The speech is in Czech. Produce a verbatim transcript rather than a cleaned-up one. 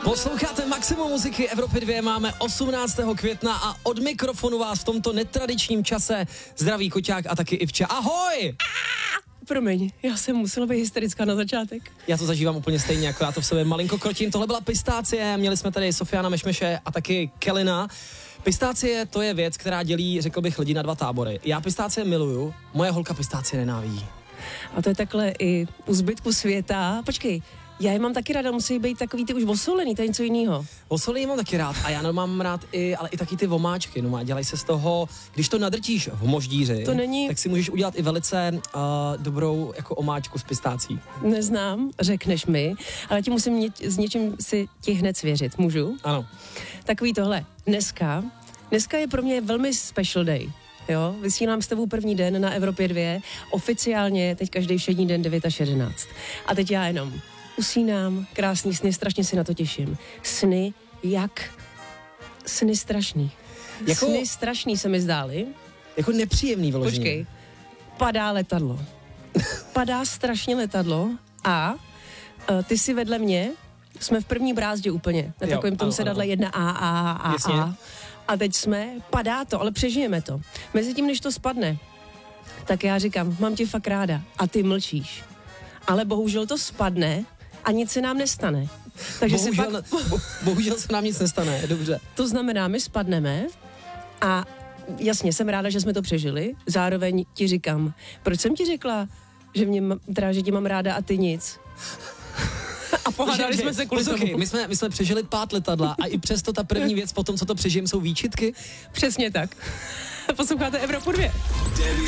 Posloucháte Maximum muziky Evropy dva, máme osmnáctého května a od mikrofonu vás v tomto netradičním čase zdraví Koťák a taky Ivča. Ahoj! Promiň, já jsem musela být hysterická na začátek. Já to zažívám úplně stejně, jako já to v sobě malinko krotím. Tohle byla pistácie, měli jsme tady Sofiana Mešmeše a taky Kelina. Pistácie to je věc, která dělí, řekl bych, lidi na dva tábory. Já pistácie miluju, moje holka pistácie nenávidí. A to je takhle i u zbytku světa. Počkej, já je mám taky ráda, musí být takový ty už osolený, to je něco jiného. Osolí mám taky rád a já mám rád i, ale i taky ty vomáčky, no má, dělají se z toho, když to nadrtíš v moždíři, to není... tak si můžeš udělat i velice uh, dobrou jako omáčku s pistácí. Neznám, řekneš mi, ale ti musím ně, s něčím si ti hned svěřit, můžu? Ano. Takový tohle, dneska, dneska je pro mě velmi special day. Jo, vysílám s tebou první den na Evropě dva, oficiálně teď každý všední den devět až jedenáct. A teď já jenom usínám, krásný sny, strašně si na to těším. Sny, jak sny strašný. Jako, sny strašný se mi zdály. Jako nepříjemný vyloženě. Počkej, padá letadlo. Padá strašně letadlo a uh, ty si vedle mě, jsme v první brázdě úplně, na Jo, takovém tom ano, sedadle ano. jedna A, A, A, Jasně. A. A teď jsme, padá to, ale přežijeme to. Mezitím, než to spadne, tak já říkám, mám tě fakt ráda a ty mlčíš. Ale bohužel to spadne a nic se nám nestane. Takže bohužel, si fakt... bo, bohužel se nám nic nestane, dobře. To znamená, my spadneme a jasně, jsem ráda, že jsme to přežili. Zároveň ti říkám, proč jsem ti řekla, že, mě, teda, že tě mám ráda a ty nic? A pohádali jsme se kvůli Poslouchej, tomu. my jsme, my jsme přežili pát letadla a i přesto ta první věc po tom, co to přežijem, jsou výčitky. Přesně tak. Posloucháte Evropu dva.